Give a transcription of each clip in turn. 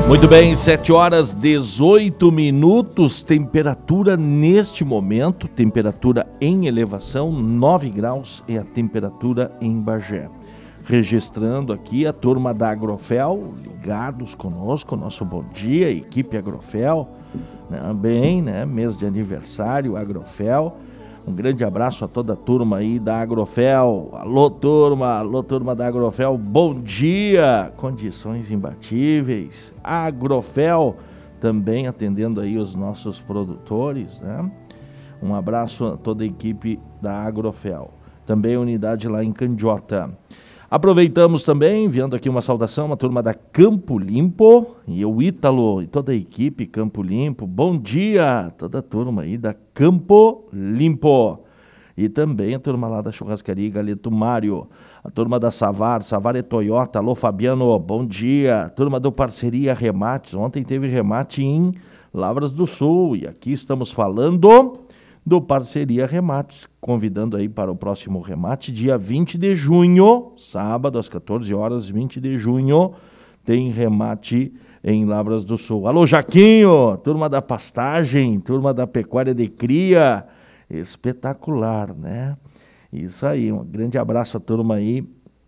Muito bem, 7 horas 18 minutos, temperatura neste momento, temperatura em elevação, 9 graus é a temperatura em Bagé. Registrando aqui a turma da Agrofel, ligados conosco, nosso bom dia, equipe Agrofel, bem, né, mês de aniversário, Agrofel. Um grande abraço a toda a turma aí da Agrofel. Alô turma da Agrofel, bom dia! Condições imbatíveis. Agrofel também atendendo aí os nossos produtores, né? Um abraço a toda a equipe da Agrofel. Também a unidade lá em Candiota. Aproveitamos também, enviando aqui uma saudação à turma da Campo Limpo, e o Ítalo e toda a equipe Campo Limpo. Bom dia, toda a turma aí da Campo Limpo. E também a turma lá da Churrascaria Galeto Mário, a turma da Savar é Toyota. Alô Fabiano, bom dia. Turma do Parceria Remates, ontem teve remate em Lavras do Sul, e aqui estamos falando do Parceria Remates, convidando aí para o próximo remate, dia 20 de junho, sábado, às 14 horas, 20 de junho, tem remate em Lavras do Sul. Alô, Jaquinho, turma da pastagem, turma da pecuária de cria, espetacular, né? Isso aí, um grande abraço à turma aí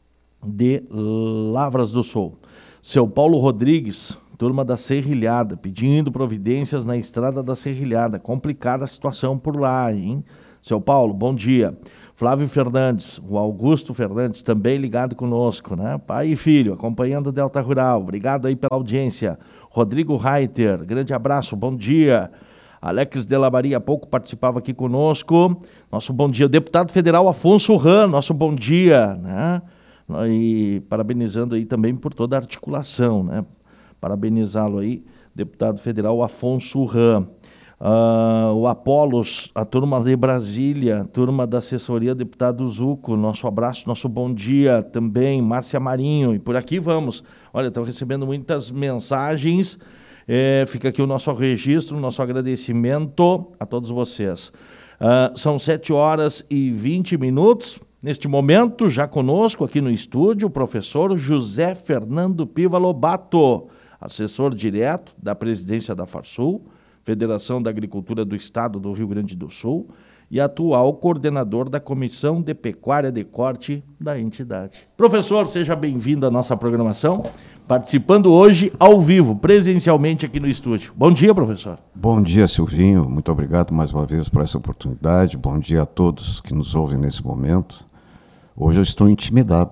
de Lavras do Sul. Seu Paulo Rodrigues, turma da Serrilhada, pedindo providências na estrada da Serrilhada. Complicada a situação por lá, hein? Seu Paulo, bom dia. Flávio Fernandes, o Augusto Fernandes, também ligado conosco, né? Pai e filho, acompanhando o Delta Rural. Obrigado aí pela audiência. Rodrigo Reiter, grande abraço, bom dia. Alex de la Maria, há pouco participava aqui conosco. Nosso bom dia. O deputado federal Afonso Ram, nosso bom dia, né? E parabenizando aí também por toda a articulação, né? Parabenizá-lo aí, deputado federal Afonso Ram. O Apolos, a turma de Brasília, turma da assessoria deputado Zuco, nosso abraço, nosso bom dia também, Márcia Marinho, e por aqui vamos. Olha, estão recebendo muitas mensagens, fica aqui o nosso registro, o nosso agradecimento a todos vocês. São 7 horas e 20 minutos. Neste momento, já conosco aqui no estúdio, o professor José Fernando Piva Lobato, assessor direto da presidência da Farsul, Federação da Agricultura do Estado do Rio Grande do Sul, e atual coordenador da Comissão de Pecuária de Corte da entidade. Professor, seja bem-vindo à nossa programação, participando hoje ao vivo, presencialmente aqui no estúdio. Bom dia, professor. Bom dia, Silvinho. Muito obrigado mais uma vez por essa oportunidade. Bom dia a todos que nos ouvem nesse momento. Hoje eu estou intimidado,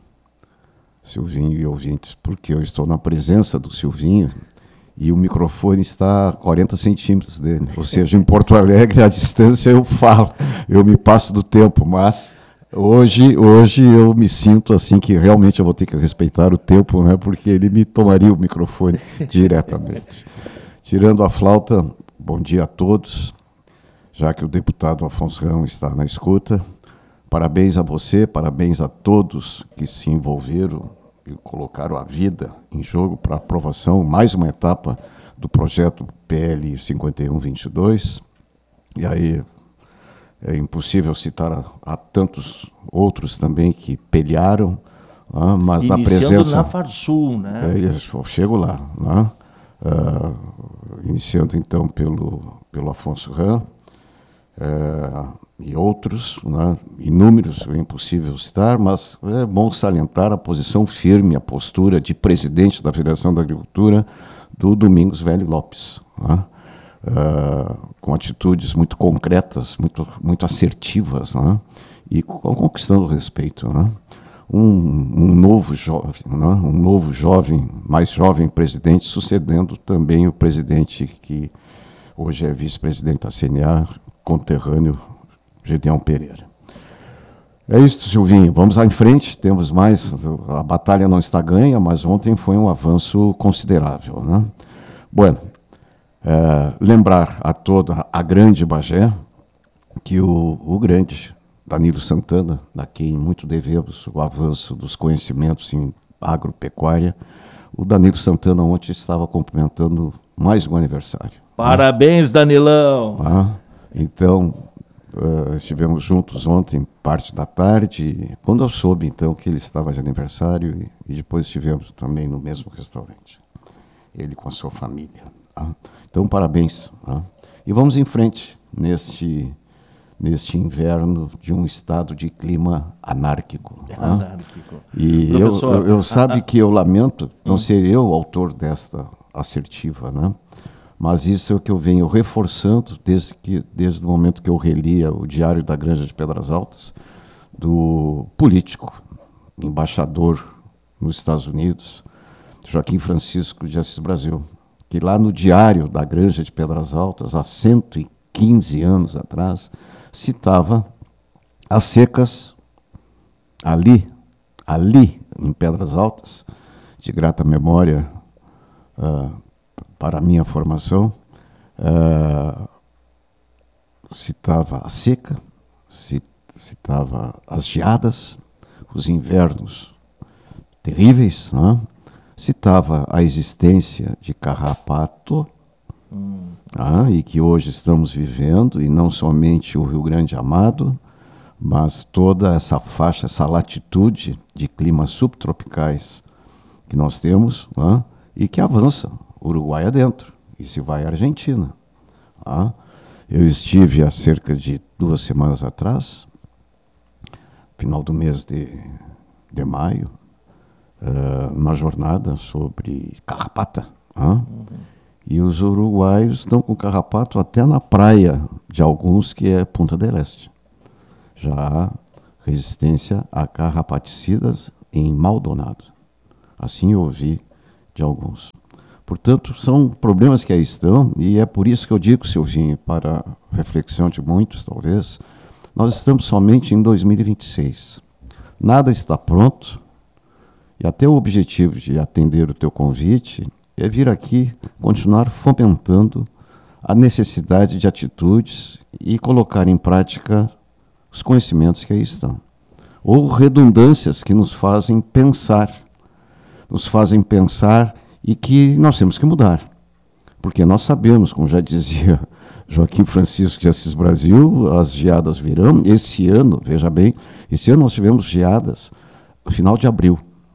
Silvinho e ouvintes, porque eu estou na presença do Silvinho e o microfone está a 40 centímetros dele. Ou seja, em Porto Alegre, à distância eu falo, eu me passo do tempo, mas hoje eu me sinto assim que realmente eu vou ter que respeitar o tempo, né, porque ele me tomaria o microfone diretamente. Tirando a flauta, bom dia a todos, já que o deputado Afonso Ram está na escuta. Parabéns a você, parabéns a todos que se envolveram e colocaram a vida em jogo para aprovação, mais uma etapa do projeto PL 5122. E aí é impossível citar a tantos outros também que pelearam, mas na presença... Iniciando na Farsul, né? Eu chego lá, né? Iniciando então pelo Afonso Ram, e outros, né, inúmeros, é impossível citar, mas é bom salientar a posição firme, a postura de presidente da Federação da Agricultura, do Domingos Velho Lopes, né, com atitudes muito concretas, muito assertivas, né, e conquistando o respeito. Né. Um novo jovem, mais jovem presidente, sucedendo também o presidente que hoje é vice-presidente da CNA, conterrâneo, Gedeão Pereira. É isso, Silvinho. Vamos lá em frente, temos mais. A batalha não está ganha, mas ontem foi um avanço considerável, né? Bueno, lembrar a toda a grande Bagé que o grande Danilo Santana, a quem muito devemos o avanço dos conhecimentos em agropecuária, o Danilo Santana ontem estava cumprimentando mais um aniversário. Parabéns, Danilão! Então, estivemos juntos ontem, parte da tarde, quando eu soube, então, que ele estava de aniversário, e depois estivemos também no mesmo restaurante. ele com a sua família. Tá? Então, parabéns. Tá? E vamos em frente neste inverno de um estado de clima anárquico. Anárquico. E eu sabe que eu lamento não ser eu o autor desta assertiva, né? Mas isso é o que eu venho reforçando desde o momento que eu relia o Diário da Granja de Pedras Altas, do político, embaixador nos Estados Unidos, Joaquim Francisco de Assis Brasil, que lá no Diário da Granja de Pedras Altas, há 115 anos atrás, citava as secas ali em Pedras Altas, de grata memória para a minha formação, citava a seca, citava as geadas, os invernos terríveis, né? Citava a existência de carrapato, e que hoje estamos vivendo, e não somente o Rio Grande Amado, mas toda essa faixa, essa latitude de climas subtropicais que nós temos, né? E que avança Uruguai adentro, e se vai à Argentina. Tá? Eu estive há cerca de 2 semanas atrás, final do mês de maio, uma jornada sobre carrapato. E os uruguaios estão com carrapato até na praia de alguns, que é Punta del Este. Já há resistência a carrapaticidas em Maldonado. Assim eu ouvi de alguns. Portanto, são problemas que aí estão, e é por isso que eu digo, Silvinho, para reflexão de muitos, talvez, nós estamos somente em 2026. Nada está pronto, e até o objetivo de atender o teu convite é vir aqui continuar fomentando a necessidade de atitudes e colocar em prática os conhecimentos que aí estão. Ou redundâncias que nos fazem pensar e que nós temos que mudar. Porque nós sabemos, como já dizia Joaquim Francisco de Assis Brasil, as geadas virão. Esse ano, veja bem, esse ano nós tivemos geadas no final de abril.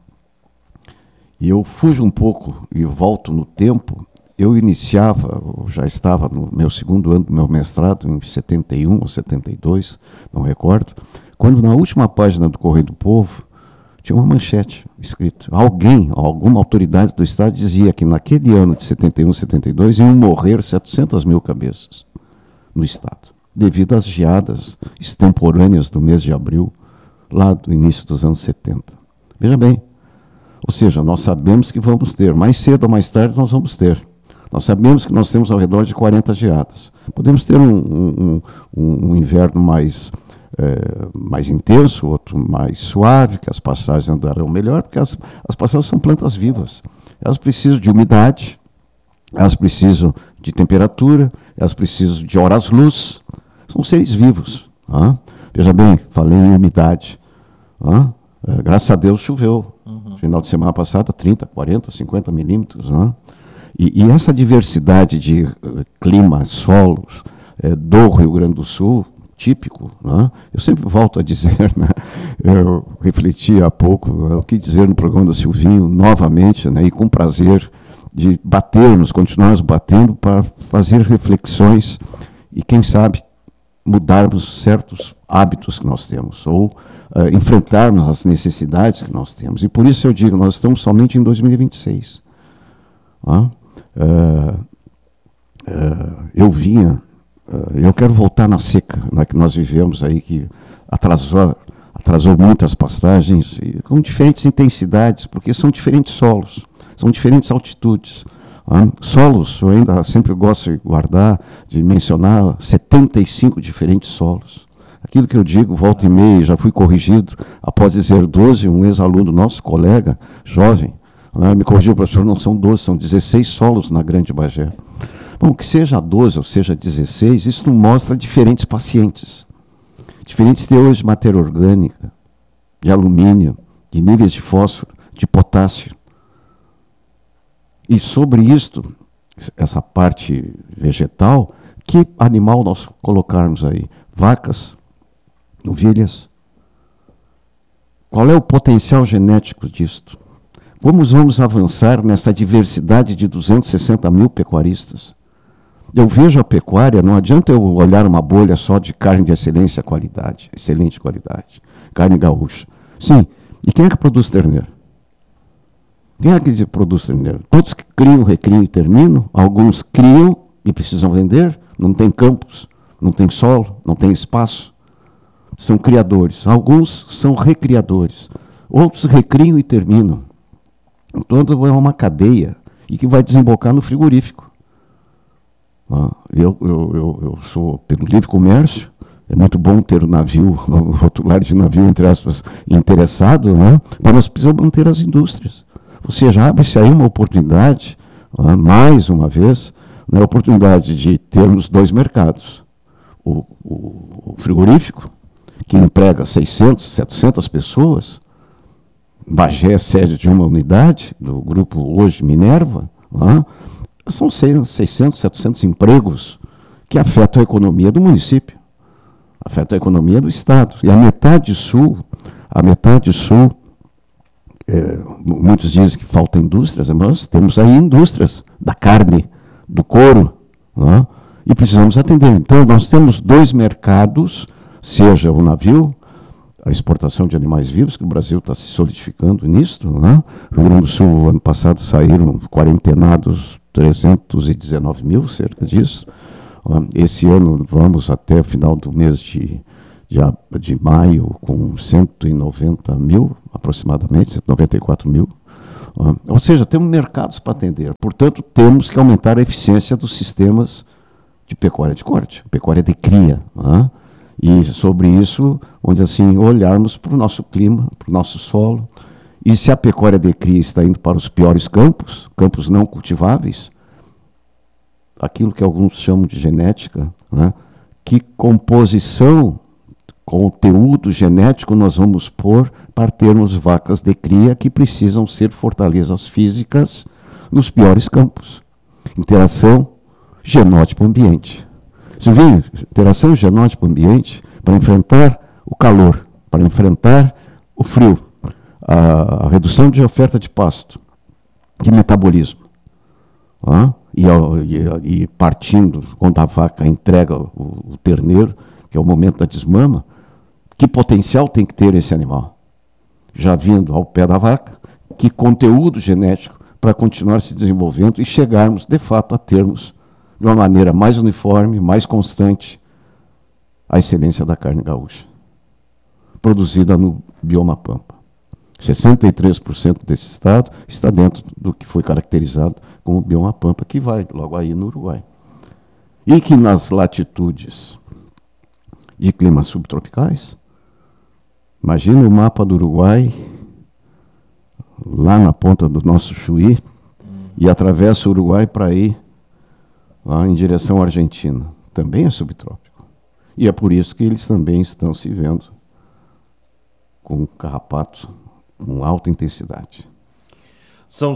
E eu fujo um pouco e volto no tempo. Eu já estava no meu 2º ano do meu mestrado, em 71 ou 72, não recordo, quando na última página do Correio do Povo tinha uma manchete escrita. Alguma autoridade do Estado dizia que naquele ano de 71, 72, iam morrer 700 mil cabeças no Estado, devido às geadas extemporâneas do mês de abril, lá do início dos anos 70. Veja bem, ou seja, nós sabemos que vamos ter, mais cedo ou mais tarde nós vamos ter. Nós sabemos que nós temos ao redor de 40 geadas. Podemos ter um inverno mais intenso, outro mais suave, que as pastagens andarão melhor, porque as pastagens são plantas vivas. Elas precisam de umidade, elas precisam de temperatura, elas precisam de horas-luz. São seres vivos. Veja bem, falei em umidade. Graças a Deus choveu. Final de semana passada, 30, 40, 50 milímetros. E essa diversidade de clima, solos do Rio Grande do Sul, típico, eu sempre volto a dizer, eu refleti há pouco, o que dizer no programa do Silvinho, novamente, e com prazer, de continuarmos batendo para fazer reflexões e, quem sabe, mudarmos certos hábitos que nós temos, ou enfrentarmos as necessidades que nós temos. E por isso eu digo, nós estamos somente em 2026. Eu quero voltar na seca, que nós vivemos aí, que atrasou muito as pastagens, com diferentes intensidades, porque são diferentes solos, são diferentes altitudes. Solos, eu ainda sempre gosto de guardar, de mencionar 75 diferentes solos. Aquilo que eu digo, volta e meia, já fui corrigido, após dizer 12, um ex-aluno nosso, colega, jovem, me corrigiu, professor, não são 12, são 16 solos na Grande Bagé. Bom, que seja 12 ou seja 16, isso mostra diferentes pacientes, diferentes teores de matéria orgânica, de alumínio, de níveis de fósforo, de potássio. E sobre isto, essa parte vegetal, que animal nós colocarmos aí? Vacas, novilhas? Qual é o potencial genético disto? Como vamos avançar nessa diversidade de 260 mil pecuaristas? Eu vejo a pecuária, não adianta eu olhar uma bolha só de carne de excelente qualidade, carne gaúcha. Sim, e quem é que produz terneiro? Quem é que produz terneiro? Todos que criam, recriam e terminam, alguns criam e precisam vender, não tem campos, não tem solo, não tem espaço. São criadores, alguns são recriadores, outros recriam e terminam. Então é uma cadeia e que vai desembocar no frigorífico. Eu sou pelo livre comércio, é muito bom ter o navio, o rotular de navio, entre aspas, interessado, né? Mas nós precisamos manter as indústrias. Ou seja, abre-se aí uma oportunidade, mais uma vez, a oportunidade de termos dois mercados. O frigorífico, que emprega 600, 700 pessoas, Bagé é sede de uma unidade, do grupo hoje Minerva, são 600, 700 empregos que afetam a economia do município, afetam a economia do Estado. E a metade sul, muitos dizem que falta indústrias, mas temos aí indústrias da carne, do couro, e precisamos atender. Então, nós temos dois mercados, seja o navio, a exportação de animais vivos, que o Brasil está se solidificando nisto. No Rio Grande do Sul, ano passado, saíram quarentenados 319 mil, cerca disso. Esse ano, vamos até o final do mês de maio, com 190 mil, aproximadamente, 194 mil. Ou seja, temos mercados para atender. Portanto, temos que aumentar a eficiência dos sistemas de pecuária de corte, pecuária de cria. E sobre isso, onde assim, olharmos para o nosso clima, para o nosso solo, e se a pecuária de cria está indo para os piores campos não cultiváveis, aquilo que alguns chamam de genética, que composição, conteúdo genético nós vamos pôr para termos vacas de cria que precisam ser fortalezas físicas nos piores campos. Interação genótipo-ambiente. Você viu? Interação genótipo-ambiente para enfrentar o calor, para enfrentar o frio, a redução de oferta de pasto, de metabolismo. E partindo, quando a vaca entrega o terneiro, que é o momento da desmama, que potencial tem que ter esse animal? Já vindo ao pé da vaca, que conteúdo genético para continuar se desenvolvendo e chegarmos, de fato, a termos, de uma maneira mais uniforme, mais constante, a excelência da carne gaúcha, produzida no bioma Pampa. 63% desse estado está dentro do que foi caracterizado como bioma Pampa, que vai logo aí no Uruguai. E que nas latitudes de climas subtropicais, imagina o mapa do Uruguai, lá na ponta do nosso Chuí, e atravessa o Uruguai para ir lá em direção à Argentina. Também é subtrópico. E é por isso que eles também estão se vendo com carrapato com alta intensidade. São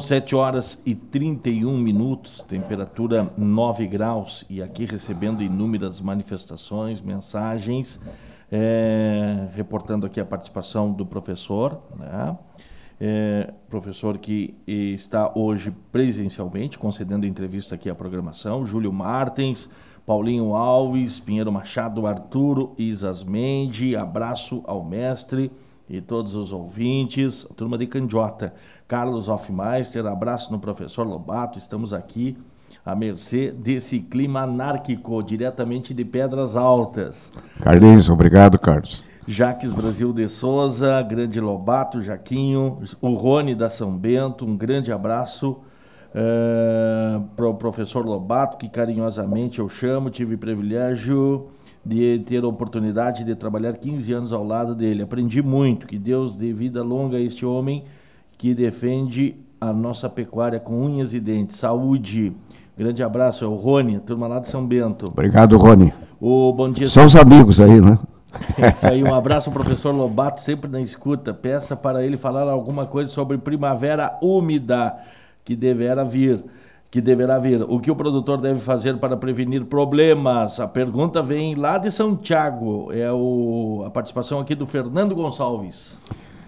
7h31, temperatura 9 graus, e aqui recebendo inúmeras manifestações, mensagens, reportando aqui a participação do professor, professor que está hoje presencialmente, concedendo entrevista aqui à programação, Júlio Martins, Paulinho Alves, Pinheiro Machado, Arturo Isasmendi, abraço ao mestre e todos os ouvintes, a turma de Candiota, Carlos Hoffmeister, abraço no professor Lobato, estamos aqui à mercê desse clima anárquico, diretamente de Pedras Altas. Carlinhos, obrigado, Carlos. Jaques Brasil de Souza, grande Lobato, Jaquinho, o Rony da São Bento, um grande abraço para o professor Lobato, que carinhosamente eu chamo, tive privilégio de ter a oportunidade de trabalhar 15 anos ao lado dele. Aprendi muito, que Deus dê vida longa a este homem que defende a nossa pecuária com unhas e dentes. Saúde. Grande abraço, é o Rony, turma lá de São Bento. Obrigado, Rony. Bom dia. São os amigos aí, né? É isso aí, um abraço ao professor Lobato, sempre na escuta. Peça para ele falar alguma coisa sobre primavera úmida que deverá vir. O que o produtor deve fazer para prevenir problemas? A pergunta vem lá de Santiago. A participação aqui do Fernando Gonçalves.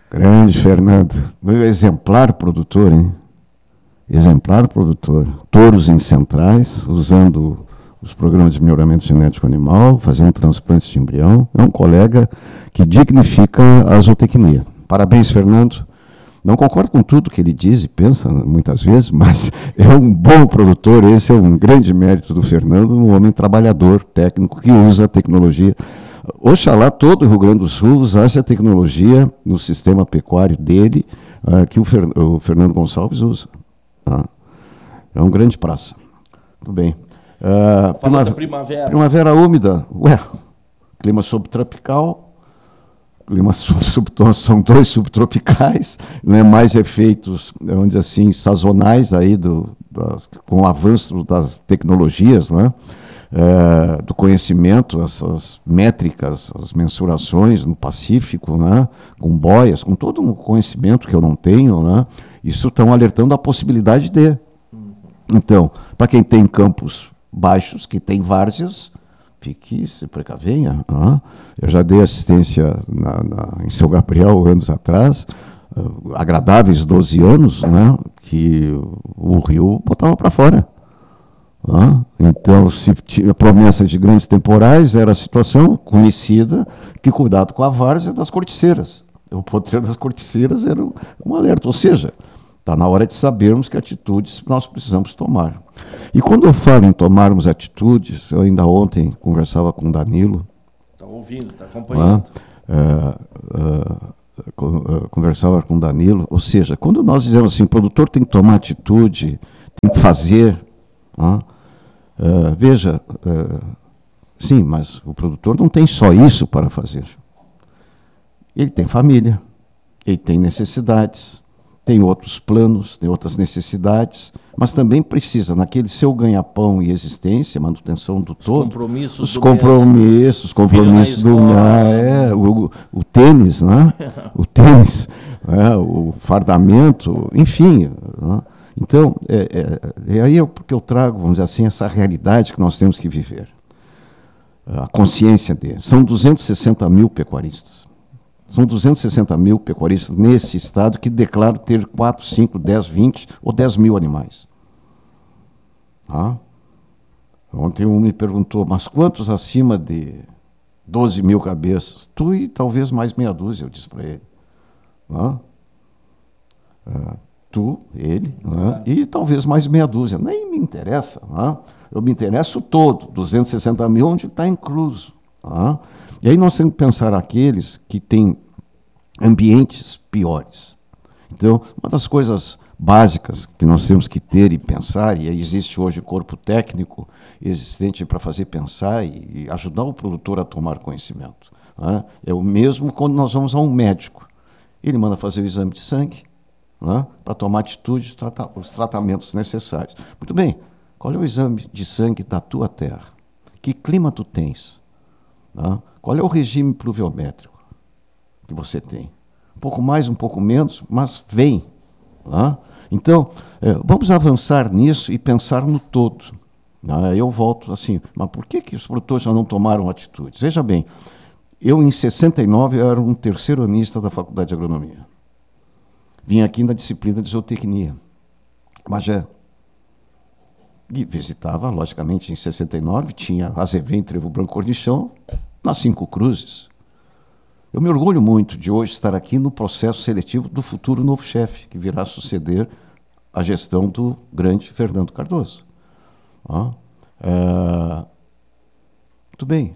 Grande Fernando. Meu exemplar produtor, hein? Exemplar produtor. Touros em centrais, usando os programas de melhoramento genético animal, fazendo transplantes de embrião. É um colega que dignifica a zootecnia. Parabéns, Fernando. Não concordo com tudo que ele diz e pensa, muitas vezes, mas é um bom produtor. Esse é um grande mérito do Fernando, um homem trabalhador, técnico, que usa a tecnologia. Oxalá todo o Rio Grande do Sul usasse a tecnologia no sistema pecuário dele, que o Fernando Gonçalves usa. É um grande praça. Tudo bem. Primavera. Primavera úmida. Clima subtropical. São 2 subtropicais, né, mais efeitos, vamos dizer assim, sazonais aí com o avanço das tecnologias, né, do conhecimento, essas métricas, as mensurações no Pacífico, né, com boias, com todo um conhecimento que eu não tenho, né, isso estão alertando a possibilidade de. Então, para quem tem campos baixos, que tem várzeas, fique, se precavenha. Eu já dei assistência em São Gabriel anos atrás, agradáveis 12 anos, né, que o rio botava para fora. Então, se tinha promessa de grandes temporais, era a situação conhecida que cuidado com a várzea das corticeiras. O potreiro das corticeiras era um alerta, ou seja, está na hora de sabermos que atitudes nós precisamos tomar. E quando eu falo em tomarmos atitudes, eu ainda ontem conversava com o Danilo. Está ouvindo, está acompanhando. Conversava com o Danilo, ou seja, quando nós dizemos assim, o produtor tem que tomar atitude, tem que fazer, veja, sim, mas o produtor não tem só isso para fazer. Ele tem família, ele tem necessidades, tem outros planos, tem outras necessidades, mas também precisa, naquele seu ganha-pão e existência, manutenção do todo, os compromissos do o tênis, né? O tênis, o fardamento, enfim. Né? Então, aí porque eu trago, vamos dizer assim, essa realidade que nós temos que viver. A consciência dele. São 260 mil pecuaristas. São 260 mil pecuaristas nesse estado que declaram ter 4, 5, 10, 20 ou 10 mil animais. Ontem um me perguntou, mas quantos acima de 12 mil cabeças? Tu e talvez mais meia dúzia, eu disse para ele. Tu, ele, e talvez mais meia dúzia. Nem me interessa. Eu me interesso todo, 260 mil, onde está incluso. E aí nós temos que pensar aqueles que têm ambientes piores. Então, uma das coisas básicas que nós temos que ter e pensar, e existe hoje corpo técnico existente para fazer pensar e ajudar o produtor a tomar conhecimento. É o mesmo quando nós vamos a um médico. Ele manda fazer o exame de sangue para tomar atitude, os tratamentos necessários. Muito bem, qual é o exame de sangue da tua terra? Que clima tu tens? Qual é o regime pluviométrico que você tem? Um pouco mais, um pouco menos, mas vem. Então, vamos avançar nisso e pensar no todo. Eu volto assim, mas por que os produtores já não tomaram atitudes? Veja bem, eu em 69 eu era um terceironista da Faculdade de Agronomia. Vim aqui na disciplina de zootecnia, Magé. E visitava, logicamente, em 69, tinha Azevém, Trevo Branco, Cornichão, nas 5 Cruzes. Eu me orgulho muito de hoje estar aqui no processo seletivo do futuro novo chefe, que virá suceder a gestão do grande Fernando Cardoso. Muito bem.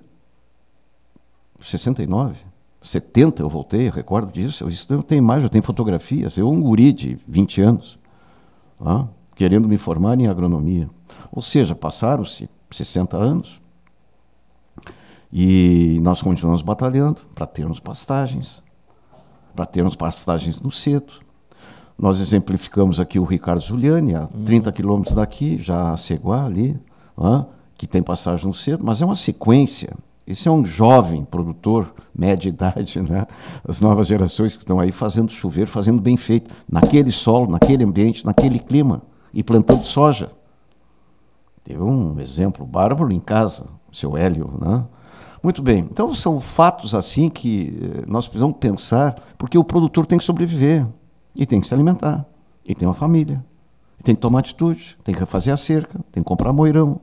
69, 70 eu voltei, eu recordo disso. Isso eu tenho mais, eu tenho fotografias. Eu, um guri de 20 anos, querendo me formar em agronomia. Ou seja, passaram-se 60 anos e nós continuamos batalhando para termos pastagens no cedo. Nós exemplificamos aqui o Ricardo Giuliani, a 30 quilômetros daqui, já a Ceguá ali, que tem pastagem no cedo, mas é uma sequência. Esse é um jovem produtor, média idade, né? As novas gerações que estão aí fazendo chover, fazendo bem feito, naquele solo, naquele ambiente, naquele clima, e plantando soja. Teve um exemplo bárbaro em casa, o seu Hélio, né? Muito bem. Então, são fatos assim que nós precisamos pensar, porque o produtor tem que sobreviver, e tem que se alimentar, e tem uma família, e tem que tomar atitude, tem que fazer a cerca, tem que comprar moirão.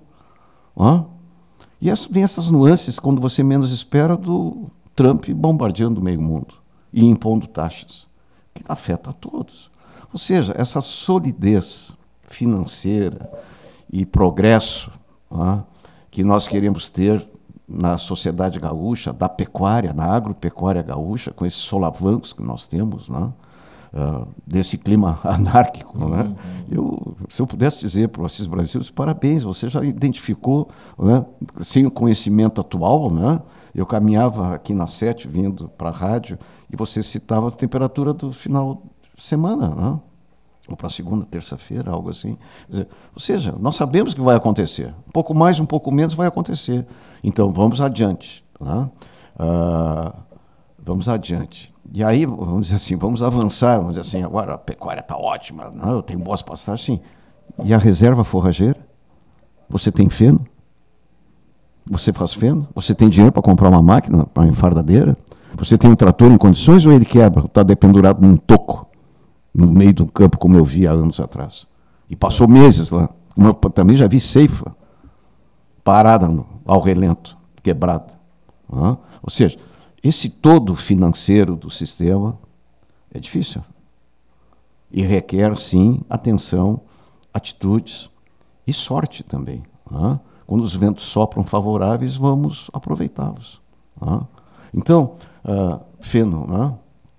E vem essas nuances, quando você menos espera, do Trump bombardeando o meio mundo e impondo taxas, que afeta a todos. Ou seja, essa solidez financeira e progresso que nós queremos ter na sociedade gaúcha, da pecuária, na agropecuária gaúcha, com esses solavancos que nós temos, desse clima anárquico. Se eu pudesse dizer para o Assis Brasil, parabéns, você já identificou, sem o conhecimento atual, eu caminhava aqui na 7, vindo para a rádio, e você citava a temperatura do final de semana, ou para segunda, terça-feira, algo assim. Ou seja, nós sabemos que vai acontecer. Um pouco mais, um pouco menos vai acontecer. Então, vamos adiante. Vamos adiante. E aí, vamos dizer assim, vamos avançar, vamos dizer assim, agora a pecuária está ótima, eu tenho boas pastagens, sim. E a reserva forrageira? Você tem feno? Você faz feno? Você tem dinheiro para comprar uma máquina, uma enfardadeira? Você tem um trator em condições ou ele quebra, está dependurado num toco, no meio do campo, como eu vi há anos atrás? E passou meses lá. Eu também já vi ceifa parada ao relento, quebrada. Ou seja, esse todo financeiro do sistema é difícil. E requer, sim, atenção, atitudes e sorte também. Quando os ventos sopram favoráveis, vamos aproveitá-los. Então, feno,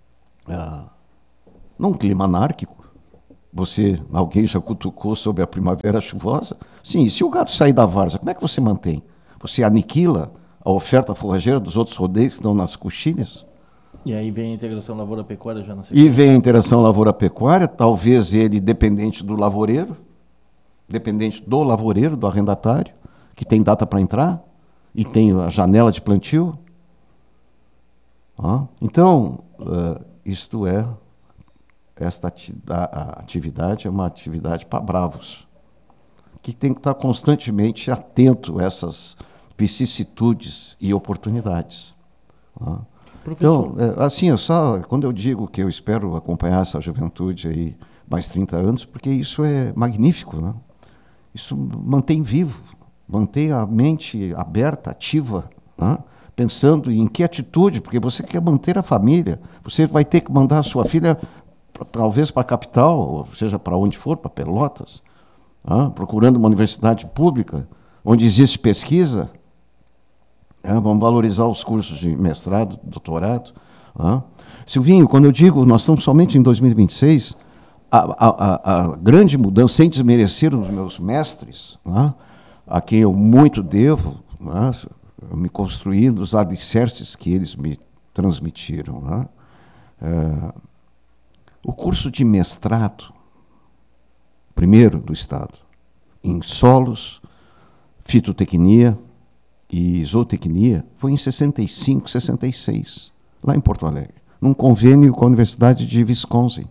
num clima anárquico, alguém já cutucou sobre a primavera chuvosa? Sim, e se o gado sair da várzea, como é que você mantém? Você aniquila a oferta forrageira dos outros rodeios que estão nas coxilhas? E aí vem a integração lavoura-pecuária já na sequência. E vem a integração lavoura-pecuária, talvez ele dependente do lavoureiro, do arrendatário, que tem data para entrar, e tem a janela de plantio. Então, esta atividade é uma atividade para bravos, que tem que estar constantemente atento a essas vicissitudes e oportunidades. Então, assim, quando eu digo que eu espero acompanhar essa juventude aí mais 30 anos, porque isso é magnífico, Isso mantém vivo, mantém a mente aberta, ativa, pensando em que atitude, porque você quer manter a família, você vai ter que mandar a sua filha talvez para a capital, ou seja, para onde for, para Pelotas, procurando uma universidade pública, onde existe pesquisa. Vamos valorizar os cursos de mestrado, doutorado. Silvinho, quando eu digo nós estamos somente em 2026, a grande mudança, sem desmerecer os meus mestres, a quem eu muito devo, eu me construí nos alicerces que eles me transmitiram. O curso de mestrado, primeiro do Estado, em solos, fitotecnia e zootecnia, foi em 65, 66, lá em Porto Alegre, num convênio com a Universidade de Wisconsin.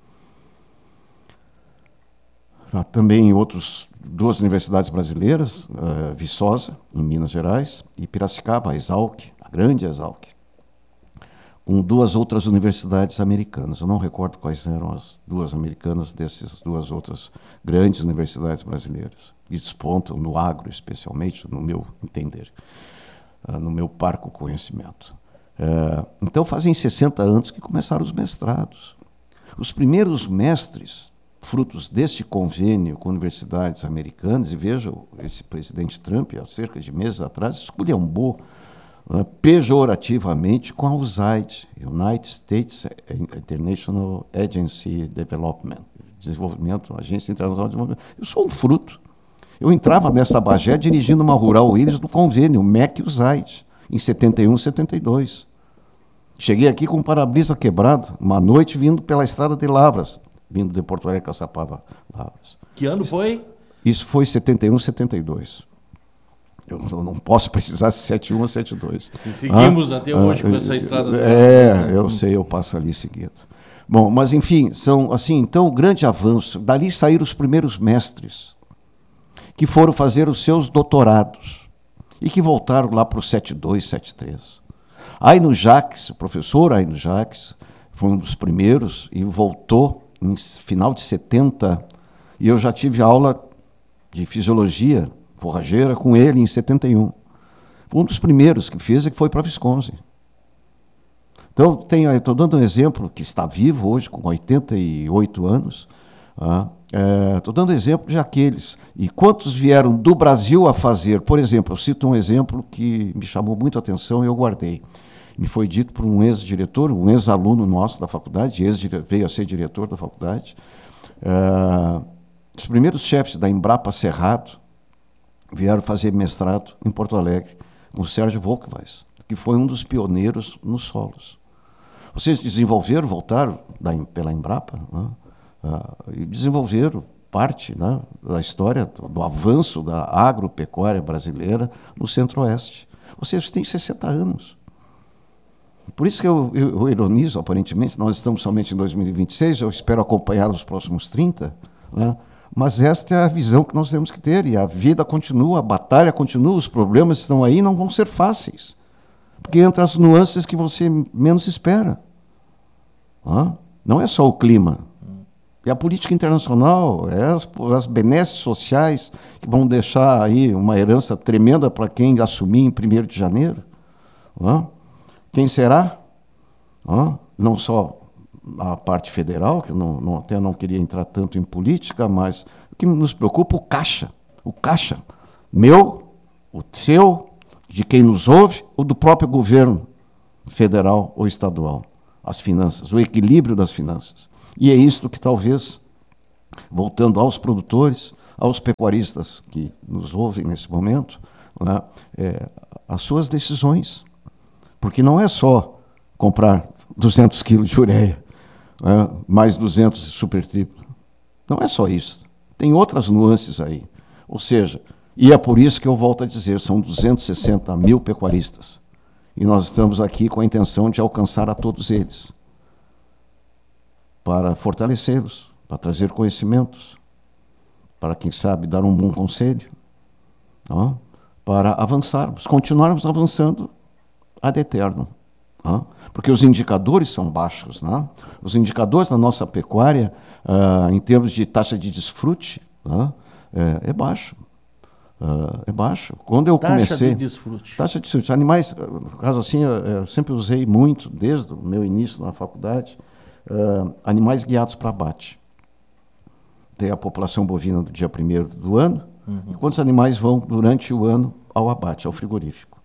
Também em duas universidades brasileiras, Viçosa, em Minas Gerais, e Piracicaba, a Exalc, a grande Exalc, com duas outras universidades americanas. Eu não recordo quais eram as duas americanas dessas duas outras grandes universidades brasileiras, que despontam no agro, especialmente, no meu entender, no meu parco conhecimento. Então, fazem 60 anos que começaram os mestrados. Os primeiros mestres, frutos deste convênio com universidades americanas, e veja, esse presidente Trump, há cerca de meses atrás, esculhambou pejorativamente com a USAID, United States International Agency Desenvolvimento, Agência Internacional de Desenvolvimento. Eu sou um fruto. Eu entrava nessa Bagé dirigindo uma Rural Willis do convênio, MEC-USAID, em 71, 72. Cheguei aqui com um para-brisa quebrado, uma noite vindo pela estrada de Lavras, vindo de Porto Alegre, Caçapava, Lavras. Que ano foi? Isso foi 71, 72. Eu não posso precisar de 71 ou 72. E seguimos até hoje com essa estrada. Eu sei, eu passo ali seguido. Bom, mas enfim, são assim, então, o grande avanço. Dali saíram os primeiros mestres, que foram fazer os seus doutorados. e que voltaram lá para o 72, 73. Aino Jacques, o professor Aino Jacques, foi um dos primeiros e voltou em final de 70, e eu já tive aula de fisiologia forrageira com ele em 71. Um dos primeiros que fez é que foi para Wisconsin. Então, estou dando um exemplo que está vivo hoje, com 88 anos. Estou dando exemplo de aqueles. E quantos vieram do Brasil a fazer? Por exemplo, eu cito um exemplo que me chamou muito a atenção e eu guardei. Me foi dito por um ex-diretor, um ex-aluno nosso da faculdade, veio a ser diretor da faculdade. Os primeiros chefes da Embrapa Cerrado vieram fazer mestrado em Porto Alegre, com o Sérgio Volkweiss, que foi um dos pioneiros nos solos. Vocês desenvolveram, voltaram pela Embrapa, né? E desenvolveram parte, né, da história do avanço da agropecuária brasileira no Centro-Oeste. Vocês têm 60 anos. Por isso que eu ironizo, aparentemente, nós estamos somente em 2026, eu espero acompanhar os próximos 30, né? Mas esta é a visão que nós temos que ter, e a vida continua, a batalha continua, os problemas estão aí e não vão ser fáceis, porque entram as nuances que você menos espera. Não é só o clima, é a política internacional, é as benesses sociais que vão deixar aí uma herança tremenda para quem assumir em 1º de janeiro. Quem será? Não só a parte federal, que até não queria entrar tanto em política, mas o que nos preocupa, o caixa, meu, o seu, de quem nos ouve, ou do próprio governo federal ou estadual, as finanças, o equilíbrio das finanças. E é isto que talvez, voltando aos produtores, aos pecuaristas que nos ouvem nesse momento, né, as suas decisões, porque não é só comprar 200 quilos de ureia, mais 200 de super triplo. Não é só isso. Tem outras nuances aí. Ou seja, e é por isso que eu volto a dizer, são 260 mil pecuaristas. E nós estamos aqui com a intenção de alcançar a todos eles, para fortalecê-los, para trazer conhecimentos, para, quem sabe, dar um bom conselho, para avançarmos, continuarmos avançando ad eterno. Porque os indicadores são baixos. Os indicadores da nossa pecuária, em termos de taxa de desfrute, é baixo. É baixo. Quando eu comecei... Taxa de desfrute. Animais, no caso assim, eu sempre usei muito, desde o meu início na faculdade, animais guiados para abate. Tem a população bovina do dia 1º do ano, e quantos animais vão durante o ano ao abate, ao frigorífico.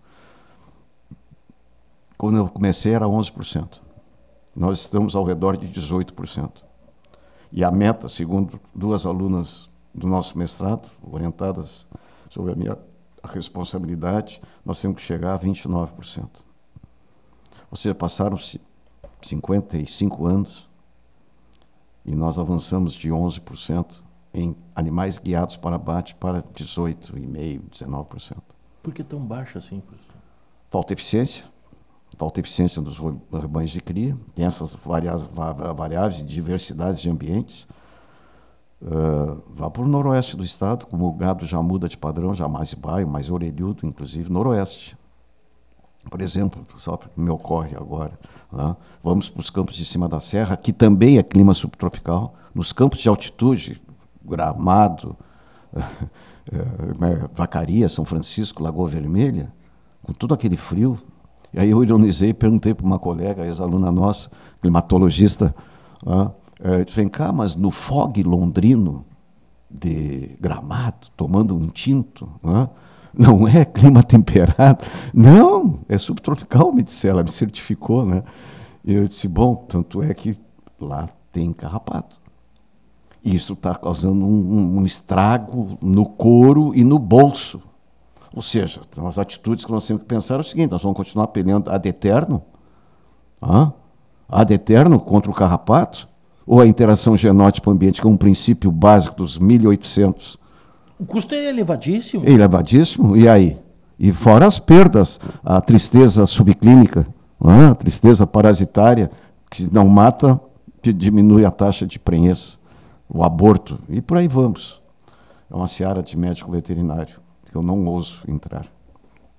Quando eu comecei era 11%. Nós estamos ao redor de 18%. E a meta, segundo 2 alunas do nosso mestrado, orientadas sobre a minha responsabilidade, nós temos que chegar a 29%. Ou seja, passaram-se 55 anos e nós avançamos de 11% em animais guiados para abate para 18,5%, 19%. Por que tão baixo assim, professor? Falta eficiência dos rebanhos de cria, tem essas variáveis de diversidades de ambientes. Vá para o noroeste do estado, como o gado já muda de padrão, já mais baio, mais orelhudo, inclusive noroeste. Por exemplo, só que me ocorre agora, vamos para os campos de cima da serra, que também é clima subtropical, nos campos de altitude, Gramado, Vacaria, São Francisco, Lagoa Vermelha, com todo aquele frio. E aí eu ironizei, perguntei para uma colega, ex-aluna nossa, climatologista, vem cá, mas no fog londrino de Gramado, tomando um tinto, não é clima temperado? Não, é subtropical, me disse, ela me certificou. E eu disse, bom, tanto é que lá tem carrapato. Isso está causando um estrago no couro e no bolso. Ou seja, as atitudes que nós temos que pensar é o seguinte, nós vamos continuar peleando ad eterno? Ad eterno contra o carrapato? Ou a interação genótipo-ambiente, que é um princípio básico dos 1800? O custo é elevadíssimo. É elevadíssimo, e aí? E fora as perdas, a tristeza subclínica, a tristeza parasitária, que se não mata, que diminui a taxa de prenhez, o aborto, e por aí vamos. É uma seara de médico veterinário que eu não ouso entrar.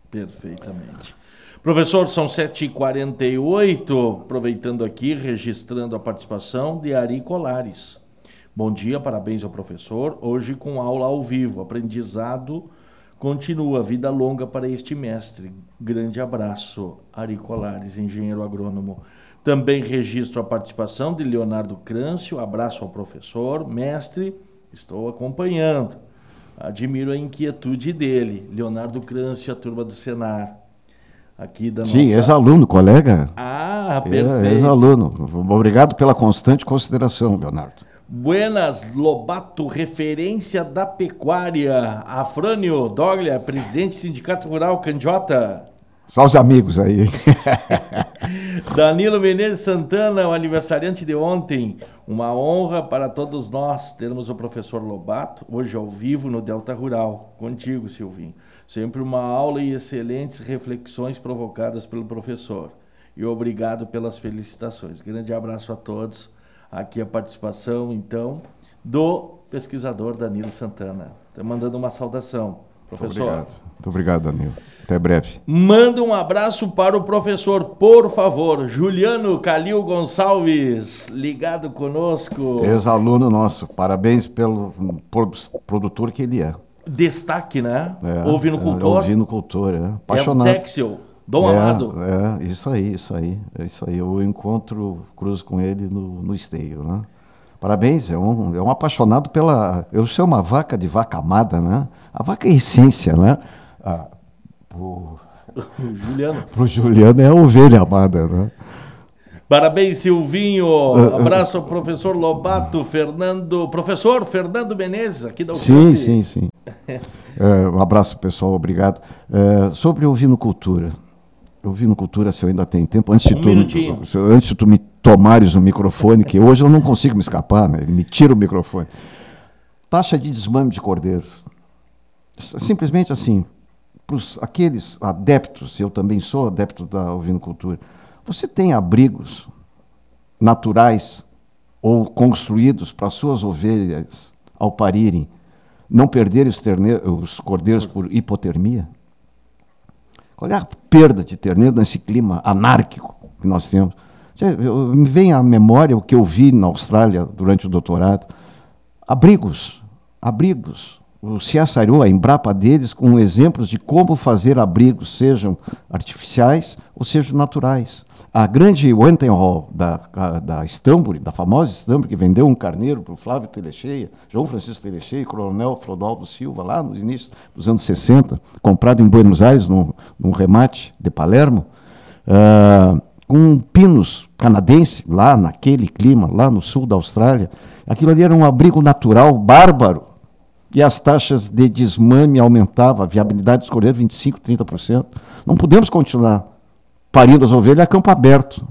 Perfeitamente. Professor, são 7h48, aproveitando aqui, registrando a participação de Ari Colares. Bom dia, parabéns ao professor, hoje com aula ao vivo, aprendizado continua, vida longa para este mestre. Grande abraço, Ari Colares, engenheiro agrônomo. Também registro a participação de Leonardo Crâncio, abraço ao professor, mestre, estou acompanhando, admiro a inquietude dele. Leonardo Crâncio, a turma do Senar. Aqui da Sim, nossa... ex-aluno, colega. Ah, perfeito. Ex-aluno. Obrigado pela constante consideração, Leonardo. Buenas, Lobato, referência da pecuária. Afrânio Doglia, presidente do Sindicato Rural Candiota. Só os amigos aí. Danilo Menezes Santana, o aniversariante de ontem. Uma honra para todos nós termos o professor Lobato, hoje ao vivo no Delta Rural. Contigo, Silvinho. Sempre uma aula e excelentes reflexões provocadas pelo professor. E obrigado pelas felicitações. Grande abraço a todos. Aqui a participação, então, do pesquisador Danilo Santana. Está mandando uma saudação, professor. Muito obrigado, Danilo. Até breve. Manda um abraço para o professor, por favor. Juliano Calil Gonçalves, ligado conosco. Ex-aluno nosso. Parabéns pelo produtor que ele é. Destaque, né? Ovinocultor. Ovinocultor, apaixonado. É um Texel, Dom Amado. Isso aí. Eu cruzo com ele no esteio, né? Parabéns, é um apaixonado pela... Eu chamo a vaca de vaca amada, né? A vaca é essência, né? Pro Juliano é a ovelha amada, né? Parabéns, Silvinho. Abraço ao professor Lobato, professor Fernando Menezes, aqui da UFRJ. Sim. Um abraço, pessoal, obrigado. Sobre ovinocultura, se eu ainda tenho tempo, antes de tu me tomares o microfone, que hoje eu não consigo me escapar, né? Ele me tira o microfone. Taxa de desmame de cordeiros. Simplesmente assim, para aqueles adeptos, eu também sou adepto da ovinocultura, você tem abrigos naturais ou construídos para suas ovelhas, ao parirem, não perderem os cordeiros por hipotermia? Qual é a perda de terneiro nesse clima anárquico que nós temos? Me vem à memória o que eu vi na Austrália durante o doutorado. Abrigos. O CSIRO, a Embrapa deles, com exemplos de como fazer abrigos, sejam artificiais ou sejam naturais. A grande Wentenhall da Stamburi, da famosa Stamburi, que vendeu um carneiro para o Flávio Telecheia, João Francisco Telecheia e Coronel Frodaldo Silva, lá nos inícios dos anos 60, comprado em Buenos Aires, num remate de Palermo, com pinos canadense, lá naquele clima, lá no sul da Austrália. Aquilo ali era um abrigo natural, bárbaro, e as taxas de desmame aumentavam, a viabilidade dos cordeiros 25%, 30%. Não podemos continuar parindo as ovelhas a campo aberto,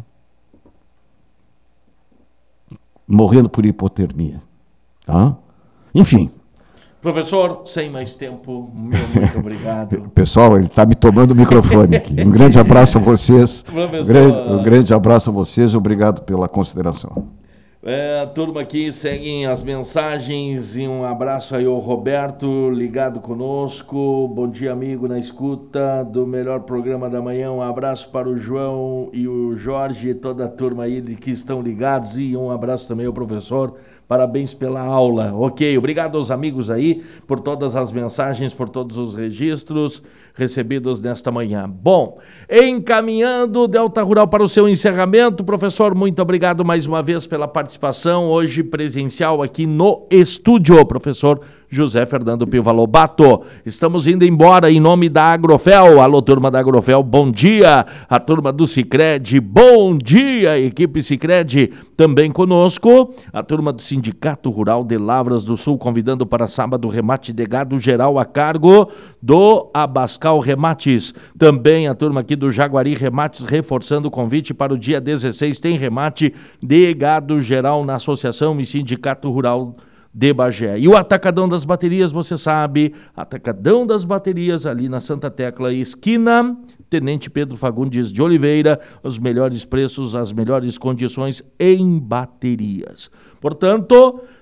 morrendo por hipotermia. Tá? Enfim. Professor, sem mais tempo, muito obrigado. Pessoal, ele está me tomando o microfone aqui. Um grande abraço a vocês. Um grande abraço a vocês, obrigado pela consideração. A turma aqui seguem as mensagens e um abraço aí ao Roberto, ligado conosco. Bom dia, amigo, na escuta do melhor programa da manhã. Um abraço para o João e o Jorge e toda a turma aí que estão ligados. E um abraço também ao professor. Parabéns pela aula. Ok, obrigado aos amigos aí por todas as mensagens, por todos os registros recebidos nesta manhã. Bom, encaminhando o Delta Rural para o seu encerramento, professor, muito obrigado mais uma vez pela participação, hoje presencial aqui no estúdio, professor José Fernando Piva Lobato. Estamos indo embora em nome da Agrofel. Alô, turma da Agrofel, bom dia. A turma do Sicredi, bom dia. Equipe Sicredi também conosco. A turma do Sindicato Rural de Lavras do Sul, convidando para sábado remate de gado geral a cargo do Abascal Remates. Também a turma aqui do Jaguari Remates, reforçando o convite para o dia 16, tem remate de gado geral na Associação e Sindicato Rural de Bagé. E o Atacadão das Baterias, você sabe, Atacadão das Baterias ali na Santa Tecla, esquina Tenente Pedro Fagundes de Oliveira, os melhores preços, as melhores condições em baterias. Portanto,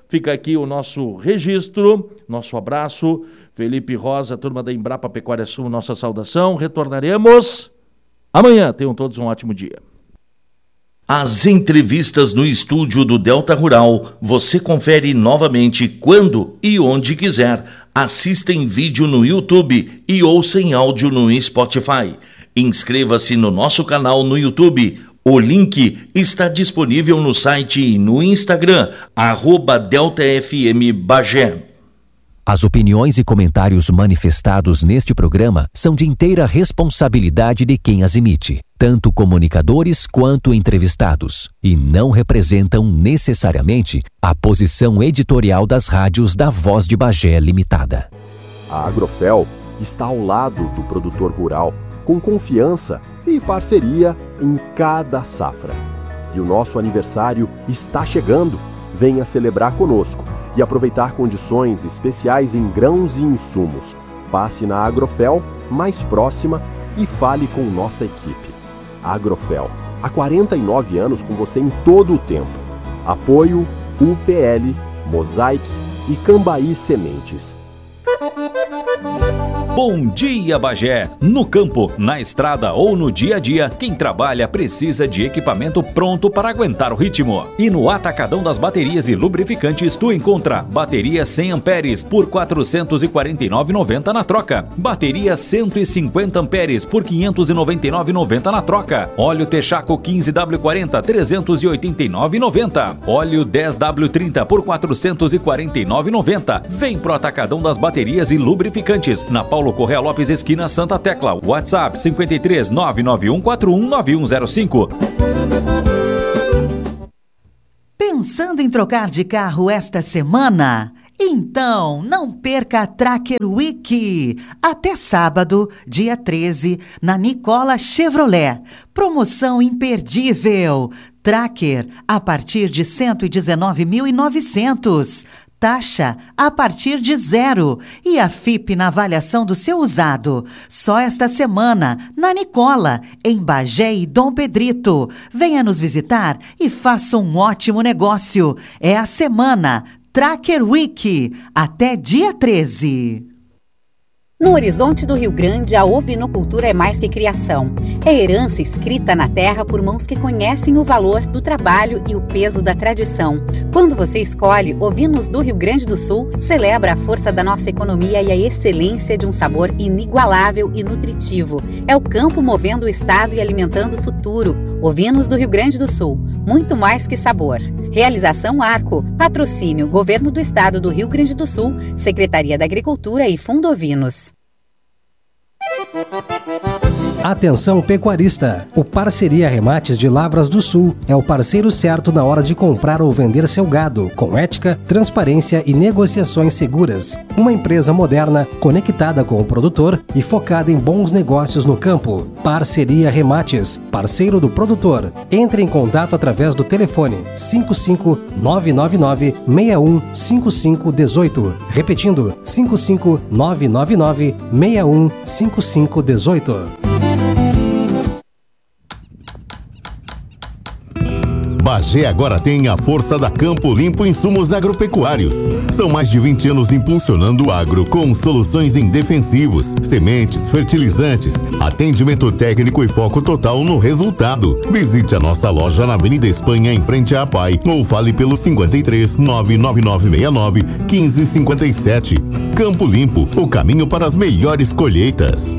Fica aqui o nosso registro, nosso abraço. Felipe Rosa, turma da Embrapa Pecuária Sul, nossa saudação. Retornaremos amanhã. Tenham todos um ótimo dia. As entrevistas no estúdio do Delta Rural, você confere novamente quando e onde quiser. Assista em vídeo no YouTube e ouça em áudio no Spotify. Inscreva-se no nosso canal no YouTube. O link está disponível no site e no Instagram, @DeltaFMBagé. As opiniões e comentários manifestados neste programa são de inteira responsabilidade de quem as emite, tanto comunicadores quanto entrevistados, e não representam necessariamente a posição editorial das rádios da Voz de Bagé Limitada. A Agrofel está ao lado do produtor rural, com confiança e parceria em cada safra. E o nosso aniversário está chegando. Venha celebrar conosco e aproveitar condições especiais em grãos e insumos. Passe na Agrofel mais próxima e fale com nossa equipe. Agrofel, há 49 anos com você em todo o tempo. Apoio UPL, Mosaic e Cambaí Sementes. Bom dia, Bagé! No campo, na estrada ou no dia a dia, quem trabalha precisa de equipamento pronto para aguentar o ritmo. E no Atacadão das Baterias e Lubrificantes, tu encontra bateria 100 amperes por R$ 449,90 na troca. Bateria 150 amperes por R$ 599,90 na troca. Óleo Texaco 15W40, R$ 389,90. Óleo 10W30 por R$ 449,90. Vem pro Atacadão das Baterias e Lubrificantes, na Paulo Correia Lopes, esquina Santa Tecla. WhatsApp 53 99141 9105. Pensando em trocar de carro esta semana? Então, não perca a Tracker Week. Até sábado, dia 13, na Nicola Chevrolet. Promoção imperdível. Tracker a partir de 119.900. Taxa a partir de 0 e a FIP na avaliação do seu usado. Só esta semana, na Nicola, em Bagé e Dom Pedrito. Venha nos visitar e faça um ótimo negócio. É a semana Tracker Week, até dia 13. No horizonte do Rio Grande, a ovinocultura é mais que criação. É herança escrita na terra por mãos que conhecem o valor do trabalho e o peso da tradição. Quando você escolhe Ovinos do Rio Grande do Sul, celebra a força da nossa economia e a excelência de um sabor inigualável e nutritivo. É o campo movendo o estado e alimentando o futuro. Ovinos do Rio Grande do Sul, muito mais que sabor. Realização Arco, patrocínio Governo do Estado do Rio Grande do Sul, Secretaria da Agricultura e Fundo Ovinos. Atenção pecuarista! O Parceria Remates de Lavras do Sul é o parceiro certo na hora de comprar ou vender seu gado, com ética, transparência e negociações seguras. Uma empresa moderna, conectada com o produtor e focada em bons negócios no campo. Parceria Remates, parceiro do produtor. Entre em contato através do telefone 55999 615518. Repetindo, 55999 615518. Bagé agora tem a força da Campo Limpo Insumos Agropecuários. São mais de 20 anos impulsionando o agro com soluções em defensivos, sementes, fertilizantes, atendimento técnico e foco total no resultado. Visite a nossa loja na Avenida Espanha, em frente à APAI, ou fale pelo 53 99969 1557. Campo Limpo, o caminho para as melhores colheitas.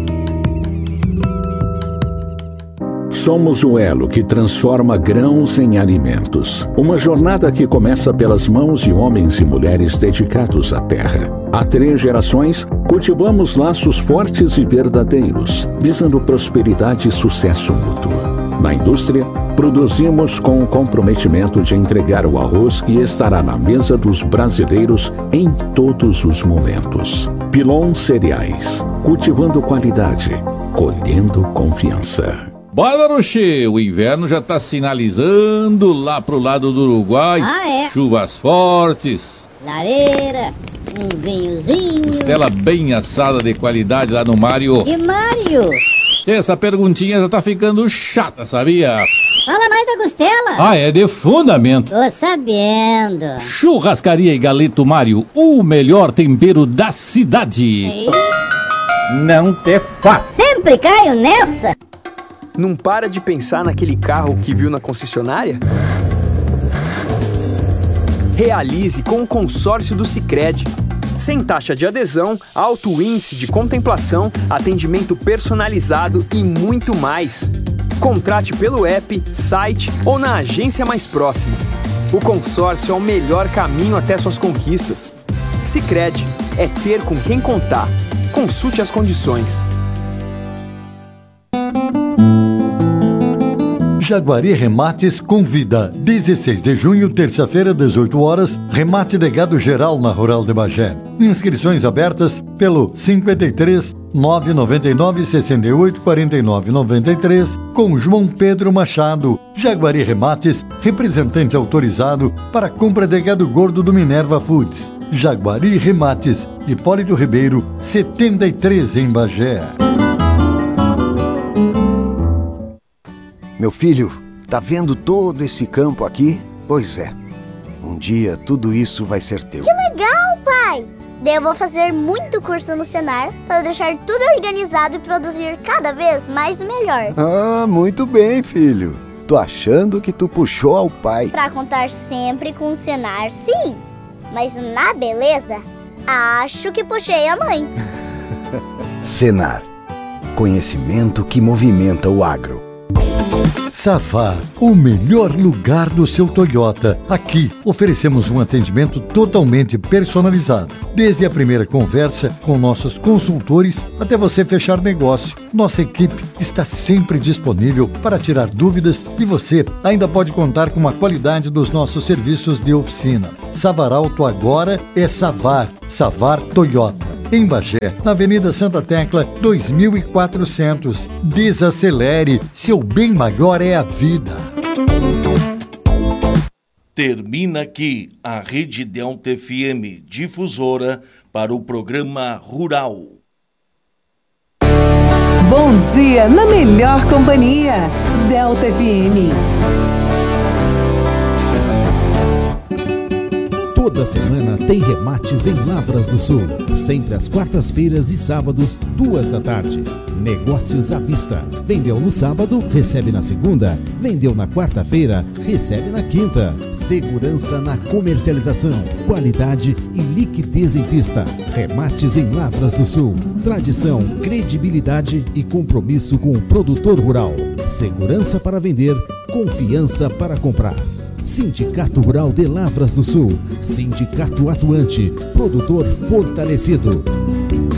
Somos o elo que transforma grãos em alimentos. Uma jornada que começa pelas mãos de homens e mulheres dedicados à terra. Há 3 gerações, cultivamos laços fortes e verdadeiros, visando prosperidade e sucesso mútuo. Na indústria, produzimos com o comprometimento de entregar o arroz que estará na mesa dos brasileiros em todos os momentos. Pilon Cereais, cultivando qualidade, colhendo confiança. Bora, Ruxê, o inverno já tá sinalizando lá pro lado do Uruguai. Chuvas fortes. Lareira, um vinhozinho. Costela bem assada de qualidade lá no Mário. E Mário? Essa perguntinha já tá ficando chata, sabia? Fala mais da costela. Ah, é de fundamento. Tô sabendo. Churrascaria e Galeto Mário, o melhor tempero da cidade. Não te faz. Sempre caio nessa. Não para de pensar naquele carro que viu na concessionária? Realize com o consórcio do Sicredi. Sem taxa de adesão, alto índice de contemplação, atendimento personalizado e muito mais. Contrate pelo app, site ou na agência mais próxima. O consórcio é o melhor caminho até suas conquistas. Sicredi é ter com quem contar. Consulte as condições. Jaguari Remates convida. 16 de junho, terça-feira, 18 horas, remate de gado geral na Rural de Bagé. Inscrições abertas pelo 53 999 68 49 93 com João Pedro Machado. Jaguari Remates, representante autorizado para compra de gado gordo do Minerva Foods. Jaguari Remates, Hipólito Ribeiro, 73 em Bagé. Meu filho, tá vendo todo esse campo aqui? Pois é, um dia tudo isso vai ser teu. Que legal, pai! Daí eu vou fazer muito curso no Senar para deixar tudo organizado e produzir cada vez mais e melhor. Ah, muito bem, filho. Tô achando que tu puxou ao pai. Para contar sempre com o Senar, sim. Mas na beleza, acho que puxei a mãe. Senar, conhecimento que movimenta o agro. Savar, o melhor lugar do seu Toyota. Aqui oferecemos um atendimento totalmente personalizado. Desde a primeira conversa com nossos consultores até você fechar negócio. Nossa equipe está sempre disponível para tirar dúvidas e você ainda pode contar com a qualidade dos nossos serviços de oficina. Savar Auto agora é Savar. Savar Toyota. Em Bagé, na Avenida Santa Tecla, 2400. Desacelere, seu bem maior é a vida. Termina aqui a Rede Delta FM difusora para o programa Rural. Bom dia na melhor companhia, Delta FM. Toda semana tem remates em Lavras do Sul, sempre às quartas-feiras e sábados, 14h. Negócios à vista. Vendeu no sábado, recebe na segunda. Vendeu na quarta-feira, recebe na quinta. Segurança na comercialização, qualidade e liquidez em pista. Remates em Lavras do Sul. Tradição, credibilidade e compromisso com o produtor rural. Segurança para vender, confiança para comprar. Sindicato Rural de Lavras do Sul. Sindicato atuante. Produtor fortalecido.